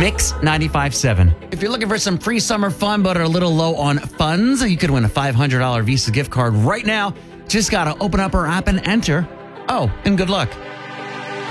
Mix 95.7. If you're looking for some free summer fun but are a little low on funds, you could win a $500 Visa gift card right now. Just got to open up our app and enter. Oh, and good luck.